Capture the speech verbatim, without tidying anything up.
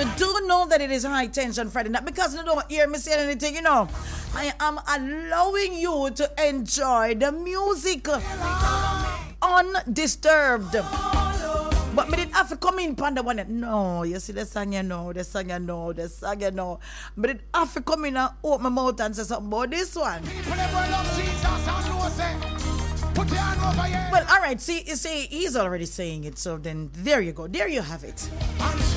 You do know that it is high tension Friday night because you don't hear me saying anything, you know. I am allowing you to enjoy the music undisturbed. But me didn't have to come in panda one. No, you see the song you know, the song you know, the song you know. But it have to come in and open my mouth and say something about this one. Well, all right. See, you see, he's already saying it. So then, there you go. There you have it.